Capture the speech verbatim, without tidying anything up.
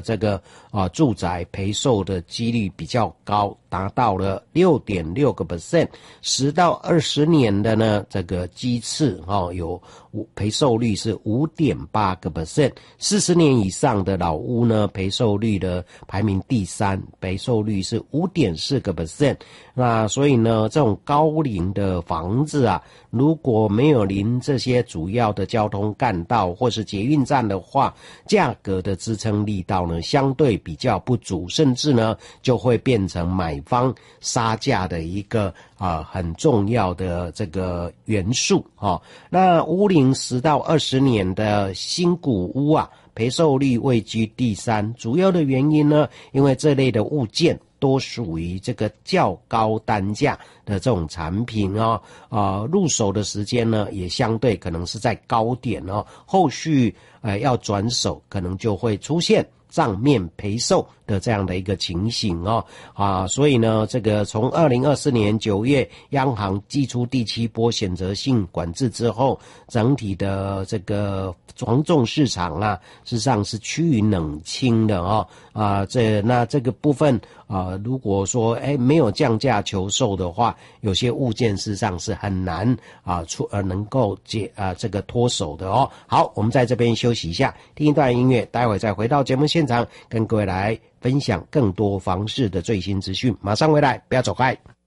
这个啊住宅赔售的几率比较高，达到了 百分之六点六， 十到二十年的呢这个基次哈、哦、有赔售率是 百分之五点八， 四十年以上的老屋呢赔售率的排名第三，赔售率是 百分之五点四。那所以呢这种高龄的房子啊，如果没有临这些主要的交通干道或是捷运站的话，价格的支撑力道呢相对比较不足，甚至呢就会变成买方杀价的一个啊、呃、很重要的这个元素啊、哦。那屋龄十到二十年的新古屋啊，赔售率位居第三，主要的原因呢，因为这类的物件都属于这个较高单价的这种产品哦，啊、呃，入手的时间呢也相对可能是在高点哦，后续呃要转手可能就会出现账面赔售的这样的一个情形哦，啊，所以呢，这个从二零二四年九月央行祭出第七波选择性管制之后，整体的这个房仲市场啊，事实上是趋于冷清的哦，啊，这那这个部分啊，如果说哎没有降价求售的话，有些物件事实上是很难啊出呃能够解啊这个脱手的哦。好，我们在这边休息一下，听一段音乐，待会再回到节目现场，跟各位来分享更多房市的最新资讯。马上回来，不要走开。